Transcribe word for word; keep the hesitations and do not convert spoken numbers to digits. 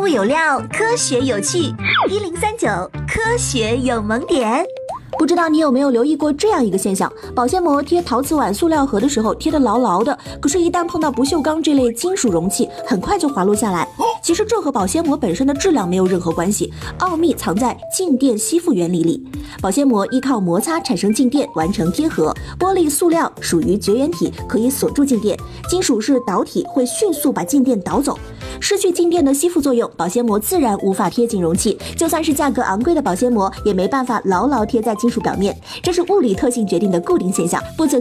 物有料，科学有趣。一零三九科学有萌点。 不知道你有没有留意过这样一个现象，保鲜膜贴陶瓷碗、塑料盒的时候贴得牢牢的，可是一旦碰到不锈钢这类金属容器，很快就滑落下来。其实这和保鲜膜本身的质量没有任何关系，奥秘藏在静电吸附原理里。保鲜膜依靠摩擦产生静电完成贴合，玻璃、塑料属于绝缘体，可以锁住静电，金属是导体，会迅速把静电导走。失去静电的吸附作用，保鲜膜自然无法贴紧容器，就算是价格昂贵的保鲜膜，也没办法牢牢贴在金属表面，这是物理特性决定的固定现象，不存